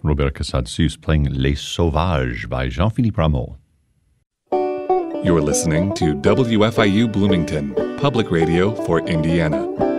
Robert Casadesus playing Les Sauvages by Jean-Philippe Rameau. You're listening to WFIU Bloomington, public radio for Indiana.